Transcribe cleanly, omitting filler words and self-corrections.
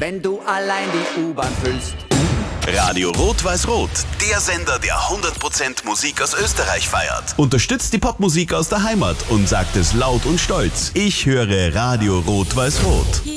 wenn du allein die U-Bahn füllst. Radio Rot-Weiß-Rot, der Sender, der 100% Musik aus Österreich feiert. Unterstützt die Popmusik aus der Heimat und sagt es laut und stolz. Ich höre Radio Rot-Weiß-Rot.